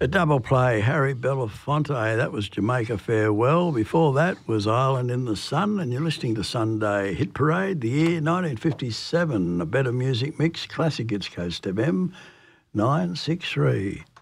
A double play, Harry Belafonte, that was Jamaica Farewell. Before that was Island in the Sun, and you're listening to Sunday Hit Parade, the year 1957. A better music mix, classic hits Coast FM 963.